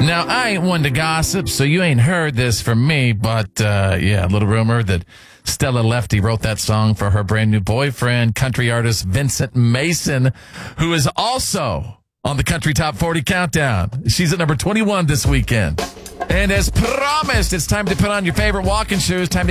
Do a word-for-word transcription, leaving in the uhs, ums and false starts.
Now, I ain't one to gossip, so you ain't heard this from me, but uh, yeah, a little rumor that Stella Lefty wrote that song for her brand new boyfriend, country artist Vincent Mason, who is also on the Country Top forty Countdown. She's at number twenty-one this weekend. And as promised, it's time to put on your favorite walking shoes. Time to